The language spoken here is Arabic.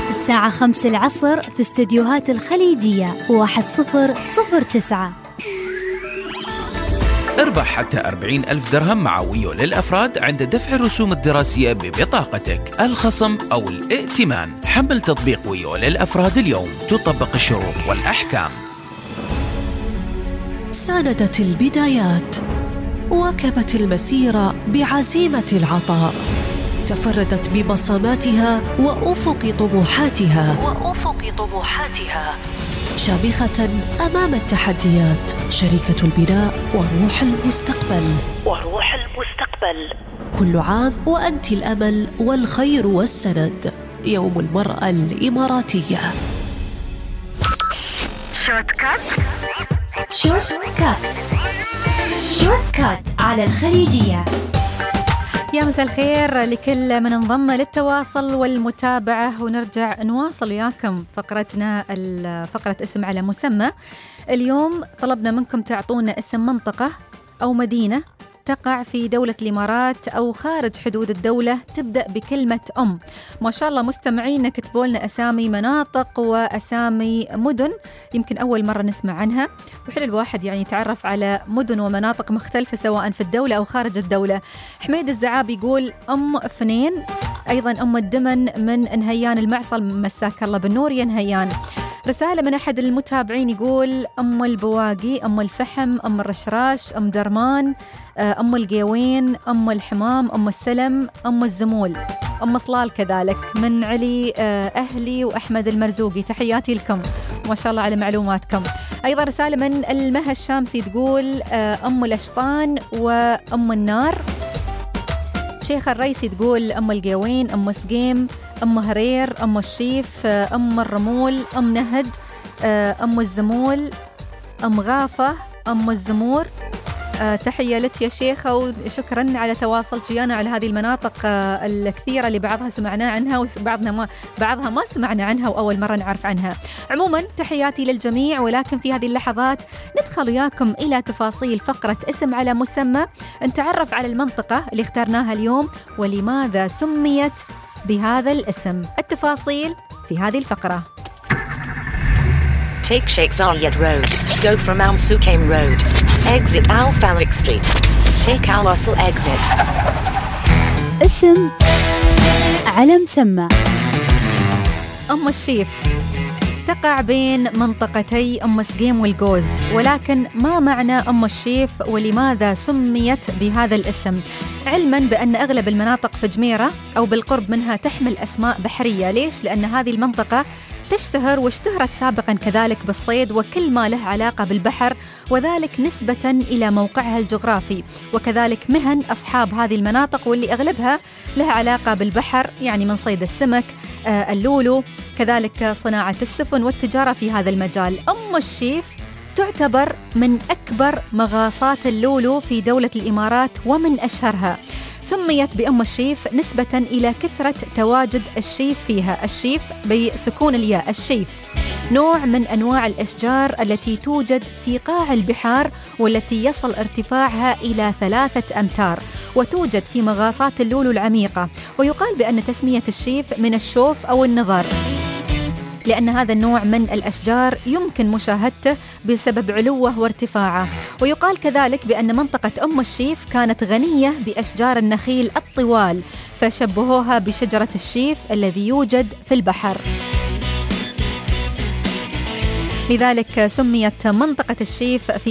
الساعة 5 العصر في استديوهات الخليجية 1009. اربح حتى 40,000 درهم مع ويو للأفراد عند دفع الرسوم الدراسية ببطاقتك، الخصم أو الائتمان. حمل تطبيق ويو للأفراد اليوم، تطبق الشروط والأحكام. ساندت البدايات، واكبت المسيرة بعزيمة العطاء، تفردت ببصماتها وأفق طموحاتها شامخة أمام التحديات، شريكة البناء وروح المستقبل. كل عام وأنت الأمل والخير والسند. يوم المرأة الإماراتية. شورت كات على الخليجية. يا مساء الخير لكل من انضم للتواصل والمتابعة، ونرجع نواصل وياكم فقرتنا فقرة اسم على مسمى. اليوم طلبنا منكم تعطونا اسم منطقة أو مدينة تقع في دولة الإمارات أو خارج حدود الدولة تبدأ بكلمة أم. ما شاء الله مستمعين كتبوا لنا أسامي مناطق وأسامي مدن يمكن أول مرة نسمع عنها، وحلو الواحد يعني يتعرف على مدن ومناطق مختلفة سواء في الدولة أو خارج الدولة. حميد الزعاب يقول أم فنين، أيضا أم الدمن من نهيان المعصل، مساك الله بالنور يا نهيان. رسالة من أحد المتابعين يقول أم البواقي، أم الفحم، أم الرشراش، أم درمان، أم القيوين، أم الحمام، أم السلم، أم الزمول، أم صلال كذلك. من علي أهلي وأحمد المرزوقي، تحياتي لكم، ما شاء الله على معلوماتكم. أيضا رسالة من المها الشامسي تقول أم الأشطان وأم النار. شيخ الرئيسي تقول أم القيوين، أم سقيم، أم هرير، أم الشيف، أم الرمول، أم نهد، أم الزمول، أم غافة، أم الزمور. تحية لك يا شيخة، وشكرا على تواصلك ويانا على هذه المناطق الكثيرة اللي بعضها سمعنا عنها وبعضها ما سمعنا عنها وأول مرة نعرف عنها. عموما تحياتي للجميع، ولكن في هذه اللحظات ندخل وياكم إلى تفاصيل فقرة اسم على مسمى، نتعرف على المنطقة اللي اخترناها اليوم ولماذا سميت بهذا الاسم. التفاصيل في هذه الفقرة. Take Sheikh Zayed Road. Go from Al Sukaim Road. Exit Al Farik Street. Take Al Wasl exit. اسم على مسمى. أم الشيف تقع بين منطقتي أم سقيم والجوز، ولكن ما معنى أم الشيف ولماذا سميت بهذا الاسم؟ علما بأن أغلب المناطق في جميرة أو بالقرب منها تحمل أسماء بحرية. ليش؟ لأن هذه المنطقة تشتهر واشتهرت سابقا كذلك بالصيد وكل ما له علاقة بالبحر، وذلك نسبة إلى موقعها الجغرافي، وكذلك مهن أصحاب هذه المناطق واللي أغلبها لها علاقة بالبحر، يعني من صيد السمك، اللولو، كذلك صناعة السفن والتجارة في هذا المجال. أم الشيف تعتبر من أكبر مغاصات اللولو في دولة الإمارات ومن أشهرها. سميت بأم الشيف نسبة إلى كثرة تواجد الشيف فيها. الشيف بسكون الياء، الشيف نوع من أنواع الأشجار التي توجد في قاع البحار والتي يصل ارتفاعها إلى 3 أمتار، وتوجد في مغاصات اللولو العميقة. ويقال بأن تسمية الشيف من الشوف أو النظر، لأن هذا النوع من الأشجار يمكن مشاهدته بسبب علوه وارتفاعه. ويقال كذلك بأن منطقة أم الشيف كانت غنية بأشجار النخيل الطوال، فشبهوها بشجرة الشيف الذي يوجد في البحر، لذلك سميت منطقة الشيف في